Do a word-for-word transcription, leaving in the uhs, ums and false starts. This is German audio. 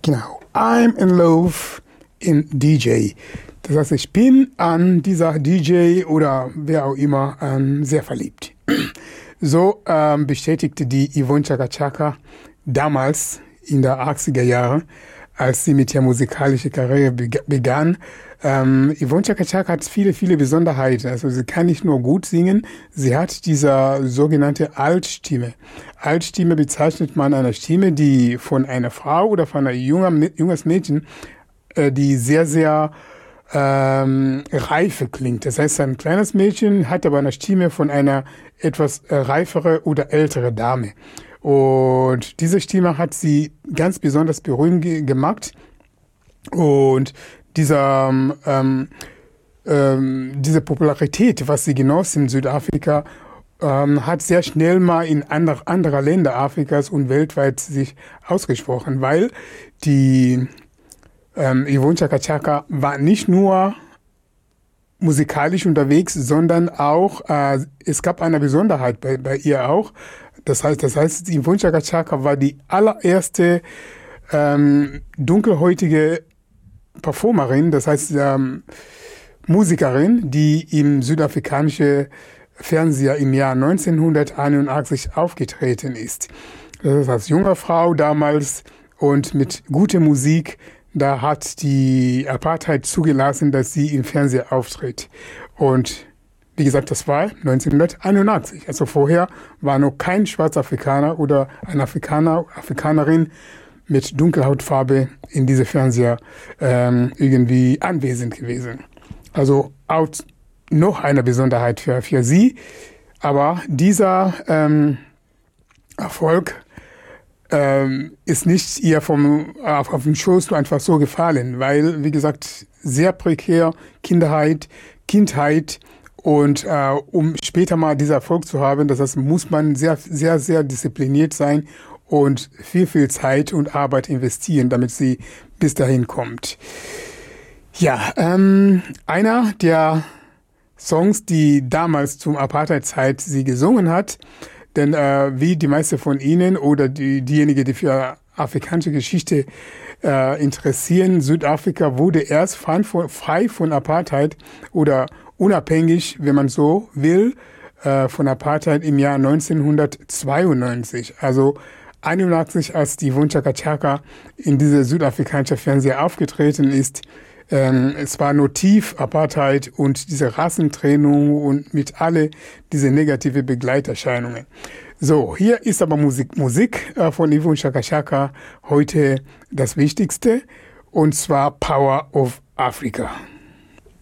Genau. I'm in love in D J. Das heißt, ich bin an dieser D J oder wer auch immer ähm, sehr verliebt. So ähm, bestätigte die Yvonne Chaka Chaka damals in der achtziger Jahre, als sie mit ihrer musikalischen Karriere begann. Ähm, Yvonne Chaka Chaka hat viele, viele Besonderheiten. Also sie kann nicht nur gut singen, sie hat diese sogenannte Altstimme. Altstimme bezeichnet man eine Stimme, die von einer Frau oder von einem jungen, junges Mädchen, äh, die sehr, sehr ähm, reife klingt. Das heißt, ein kleines Mädchen hat aber eine Stimme von einer etwas äh, reifere oder ältere Dame. Und diese Stimme hat sie ganz besonders berühmt ge- gemacht. Und dieser, ähm, ähm, diese Popularität, was sie genoss in Südafrika, ähm, hat sehr schnell mal in andre, anderer Länder Afrikas und weltweit sich ausgesprochen, weil die ähm, Yvonne Chaka Chaka war nicht nur musikalisch unterwegs, sondern auch, äh, es gab eine Besonderheit bei, bei ihr auch. Das heißt, das heißt, Yvonne Chaka Chaka war die allererste ähm, dunkelhäutige Performerin, das heißt ähm, Musikerin, die im südafrikanischen Fernseher im Jahr neunzehnhunderteinundachtzig aufgetreten ist. Das ist als junge Frau damals und mit guter Musik, da hat die Apartheid zugelassen, dass sie im Fernseher auftritt. Und wie gesagt, das war neunzehnhunderteinundachtzig. Also vorher war noch kein Schwarzafrikaner oder ein Afrikaner, Afrikanerin mit Dunkelhautfarbe in diese Fernseher ähm, irgendwie anwesend gewesen. Also auch noch eine Besonderheit für, für sie. Aber dieser ähm, Erfolg ähm, ist nicht ihr vom, auf, auf dem Schoß einfach so gefallen, weil, wie gesagt, sehr prekär Kindheit, Kindheit und äh, um später mal diesen Erfolg zu haben, das heißt, muss man sehr, sehr, sehr diszipliniert sein und viel, viel Zeit und Arbeit investieren, damit sie bis dahin kommt. Ja, ähm, einer der Songs, die damals zum Apartheid-Zeit sie gesungen hat, denn äh, wie die meisten von Ihnen oder die, diejenigen, die für afrikanische Geschichte äh, interessieren, Südafrika wurde erst frei von, frei von Apartheid oder unabhängig, wenn man so will, äh, von Apartheid im Jahr neunzehnhundertzweiundneunzig. Also einundachtzig, als die Yvonne Chaka Chaka in diese südafrikanische Fernseher aufgetreten ist. Ähm, es war nur tief Apartheid und diese Rassentrennung und mit alle diese negative Begleiterscheinungen. So, hier ist aber Musik, Musik äh, von Yvonne Chaka Chaka heute das Wichtigste, und zwar Power of Africa.